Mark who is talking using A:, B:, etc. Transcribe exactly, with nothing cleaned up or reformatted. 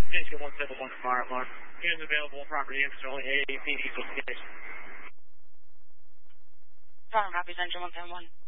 A: Units get one seven one fire alarm. Units available on property interest only A A P D investigation.
B: Toronto copies, engine one seven one.